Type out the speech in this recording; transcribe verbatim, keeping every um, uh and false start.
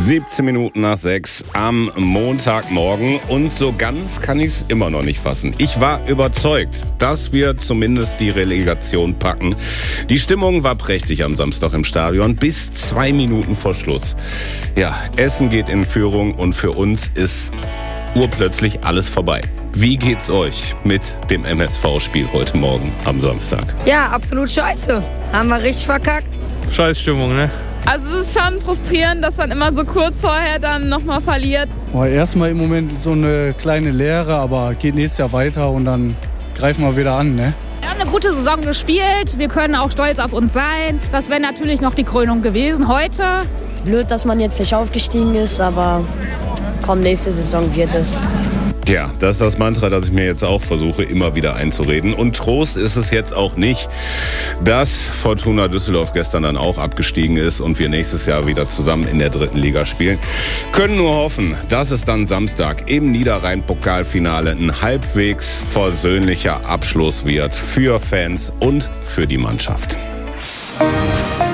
siebzehn Minuten nach sechs am Montagmorgen und so ganz kann ich es immer noch nicht fassen. Ich war überzeugt, dass wir zumindest die Relegation packen. Die Stimmung war prächtig am Samstag im Stadion bis zwei Minuten vor Schluss. Ja, Essen geht in Führung und für uns ist urplötzlich alles vorbei. Wie geht's euch mit dem M S V-Spiel heute Morgen am Samstag? Ja, absolut scheiße. Haben wir richtig verkackt. Scheiß Stimmung, ne? Also es ist schon frustrierend, dass man immer so kurz vorher dann nochmal verliert. Boah, erstmal im Moment so eine kleine Leere, aber geht nächstes Jahr weiter und dann greifen wir wieder an, ne? Wir haben eine gute Saison gespielt, wir können auch stolz auf uns sein. Das wäre natürlich noch die Krönung gewesen heute. Blöd, dass man jetzt nicht aufgestiegen ist, aber komm, nächste Saison wird es. Tja, das ist das Mantra, das ich mir jetzt auch versuche, immer wieder einzureden. Und Trost ist es jetzt auch nicht, dass Fortuna Düsseldorf gestern dann auch abgestiegen ist und wir nächstes Jahr wieder zusammen in der dritten Liga spielen. Können nur hoffen, dass es dann Samstag im Niederrhein-Pokalfinale ein halbwegs versöhnlicher Abschluss wird für Fans und für die Mannschaft.